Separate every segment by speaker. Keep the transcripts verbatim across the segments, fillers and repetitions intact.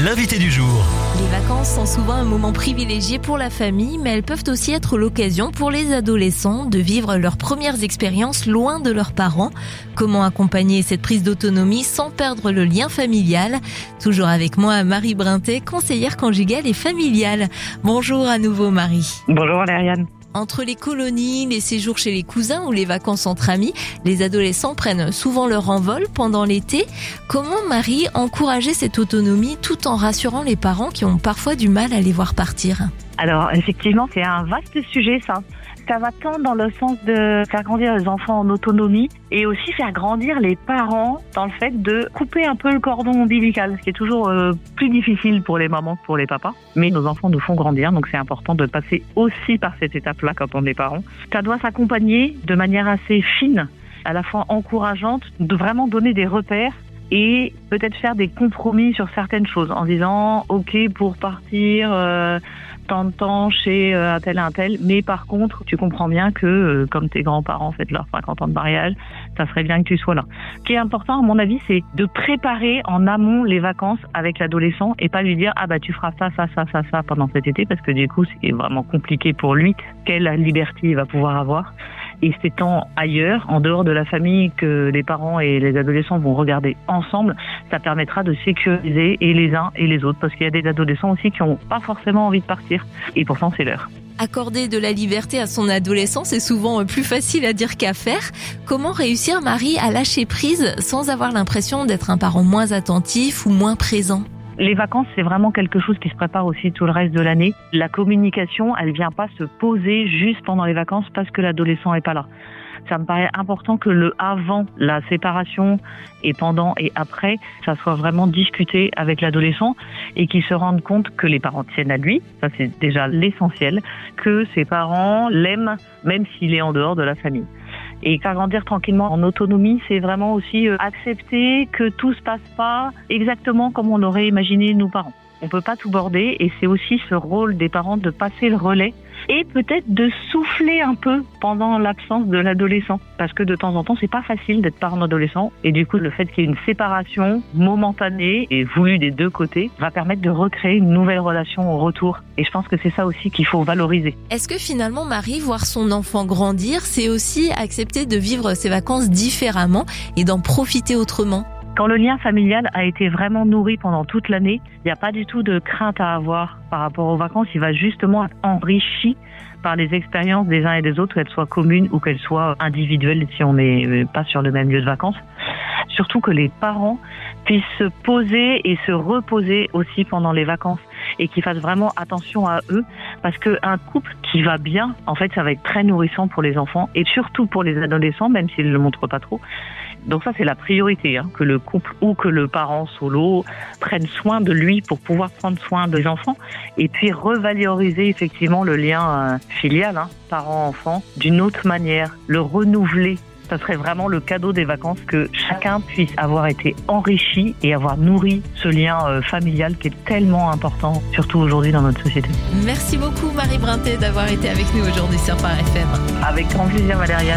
Speaker 1: l'invité du jour.
Speaker 2: Les vacances sont souvent un moment privilégié pour la famille, mais elles peuvent aussi être l'occasion pour les adolescents de vivre leurs premières expériences loin de leurs parents. Comment accompagner cette prise d'autonomie sans perdre le lien familial? Toujours avec moi, Marie Brintet, conseillère conjugale et familiale. Bonjour à nouveau, Marie.
Speaker 3: Bonjour Valériane.
Speaker 2: Entre les colonies, les séjours chez les cousins ou les vacances entre amis, les adolescents prennent souvent leur envol pendant l'été. Comment, Marie, encourager cette autonomie tout en rassurant les parents qui ont parfois du mal à les voir partir?
Speaker 3: Alors effectivement, c'est un vaste sujet ça. Ça va tant dans le sens de faire grandir les enfants en autonomie et aussi faire grandir les parents dans le fait de couper un peu le cordon ombilical, ce qui est toujours euh, plus difficile pour les mamans que pour les papas. Mais nos enfants nous font grandir, donc c'est important de passer aussi par cette étape-là quand on est parent. Ça doit s'accompagner de manière assez fine, à la fois encourageante, de vraiment donner des repères et peut-être faire des compromis sur certaines choses en disant ok pour partir euh, tant de temps chez euh, un tel un tel, mais par contre tu comprends bien que euh, comme tes grands-parents fêtent leurs cinquante ans de mariage, ça serait bien que tu sois là. Ce qui est important à mon avis, c'est de préparer en amont les vacances avec l'adolescent et pas lui dire ah bah tu feras ça ça ça ça ça pendant cet été, parce que du coup c'est vraiment compliqué pour lui. Quelle liberté il va pouvoir avoir? Et c'est tant ailleurs, en dehors de la famille, que les parents et les adolescents vont regarder ensemble, ça permettra de sécuriser et les uns et les autres, parce qu'il y a des adolescents aussi qui n'ont pas forcément envie de partir, et pourtant c'est l'heure.
Speaker 2: Accorder de la liberté à son adolescent, c'est souvent plus facile à dire qu'à faire. Comment réussir, Marie, à lâcher prise sans avoir l'impression d'être un parent moins attentif ou moins présent?
Speaker 3: Les vacances, c'est vraiment quelque chose qui se prépare aussi tout le reste de l'année. La communication, elle vient pas se poser juste pendant les vacances parce que l'adolescent est pas là. Ça me paraît important que le avant, la séparation et pendant et après, ça soit vraiment discuté avec l'adolescent et qu'il se rende compte que les parents tiennent à lui. Ça, c'est déjà l'essentiel. Que ses parents l'aiment, même s'il est en dehors de la famille. Et faire grandir tranquillement en autonomie, c'est vraiment aussi accepter que tout se passe pas exactement comme on aurait imaginé nous parents. On peut pas tout border et c'est aussi ce rôle des parents de passer le relais et peut-être de souffler un peu pendant l'absence de l'adolescent. Parce que de temps en temps, c'est pas facile d'être parent d'adolescent et du coup, le fait qu'il y ait une séparation momentanée et voulue des deux côtés va permettre de recréer une nouvelle relation au retour. Et je pense que c'est ça aussi qu'il faut valoriser.
Speaker 2: Est-ce que finalement, Marie, voir son enfant grandir, c'est aussi accepter de vivre ses vacances différemment et d'en profiter autrement?
Speaker 3: Quand le lien familial a été vraiment nourri pendant toute l'année, il n'y a pas du tout de crainte à avoir par rapport aux vacances. Il va justement être enrichi par les expériences des uns et des autres, qu'elles soient communes ou qu'elles soient individuelles si on n'est pas sur le même lieu de vacances. Surtout que les parents puissent se poser et se reposer aussi pendant les vacances et qu'ils fassent vraiment attention à eux, parce qu'un couple qui va bien, en fait, ça va être très nourrissant pour les enfants et surtout pour les adolescents, même s'ils ne le montrent pas trop. Donc ça, c'est la priorité, hein, que le couple ou que le parent solo prenne soin de lui pour pouvoir prendre soin des enfants et puis revaloriser effectivement le lien euh, filial, hein, parent-enfant, d'une autre manière, le renouveler. Ça serait vraiment le cadeau des vacances, que chacun puisse avoir été enrichi et avoir nourri ce lien euh, familial qui est tellement important, surtout aujourd'hui dans notre société.
Speaker 2: Merci beaucoup Marie Brintet d'avoir été avec nous aujourd'hui sur Phare F M.
Speaker 3: Avec grand plaisir Valériane.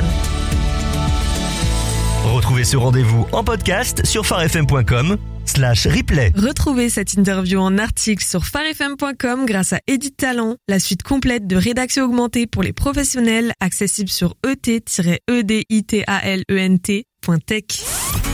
Speaker 1: Retrouvez ce rendez-vous en podcast sur pharefm point com slash replay.
Speaker 4: Retrouvez cette interview en article sur pharefm point com grâce à Edit Talent, la suite complète de rédaction augmentée pour les professionnels, accessible sur e t tiret e d i t a l e n t point tech.